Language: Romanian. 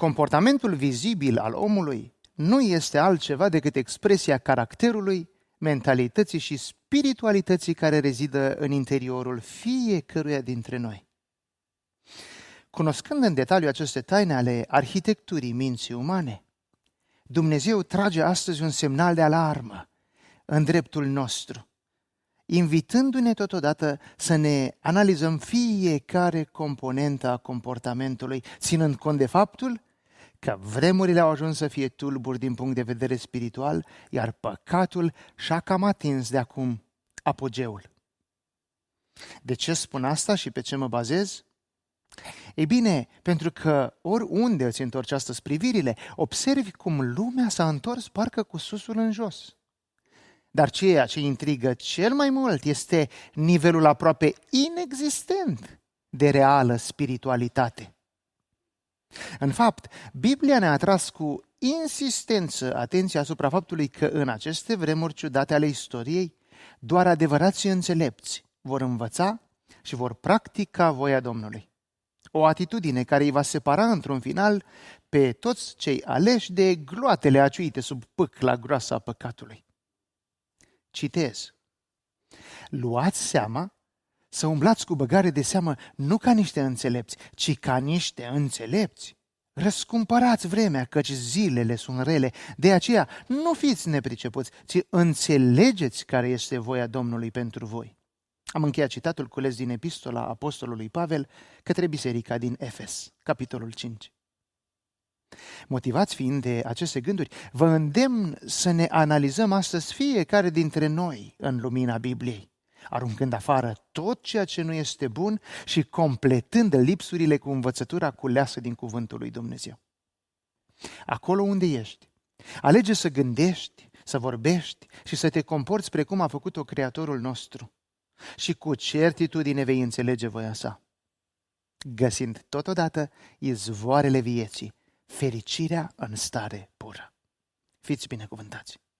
Comportamentul vizibil al omului nu este altceva decât expresia caracterului, mentalității și spiritualității care rezidă în interiorul fiecăruia dintre noi. Cunoscând în detaliu aceste taine ale arhitecturii minții umane, Dumnezeu trage astăzi un semnal de alarmă în dreptul nostru, invitându-ne totodată să ne analizăm fiecare componentă a comportamentului, ținând cont de faptul că vremurile au ajuns să fie tulburi din punct de vedere spiritual, iar păcatul și-a cam atins de acum apogeul. De ce spun asta și pe ce mă bazez? Ei bine, pentru că oriunde îți întorci astăzi privirile, observi cum lumea s-a întors parcă cu susul în jos. Dar ceea ce intrigă cel mai mult este nivelul aproape inexistent de reală spiritualitate. În fapt, Biblia ne-a atras cu insistență atenția asupra faptului că în aceste vremuri ciudate ale istoriei, doar adevărații înțelepți vor învăța și vor practica voia Domnului. O atitudine care îi va separa într-un final pe toți cei aleși de gloatele aciuite sub pâcla groasă a păcatului. Citez: luați seama să umblați cu băgare de seamă nu ca niște înțelepți, ci ca niște înțelepți. Răscumpărați vremea, căci zilele sunt rele, de aceea nu fiți nepricepuți, ci înțelegeți care este voia Domnului pentru voi. Am încheiat citatul cules din epistola apostolului Pavel către biserica din Efes, capitolul 5. Motivați fiind de aceste gânduri, vă îndemn să ne analizăm astăzi fiecare dintre noi în lumina Bibliei, aruncând afară tot ceea ce nu este bun și completând lipsurile cu învățătura culeasă din cuvântul lui Dumnezeu. Acolo unde ești, alege să gândești, să vorbești și să te comporți precum a făcut-o Creatorul nostru și cu certitudine vei înțelege voia sa, găsind totodată izvoarele vieții, fericirea în stare pură. Fiți binecuvântați!